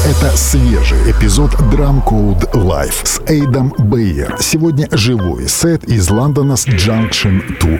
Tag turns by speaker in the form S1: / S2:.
S1: Это свежий эпизод Drum Code Live с Эйдом Бейер. Сегодня живой сет из Лондона с Junction to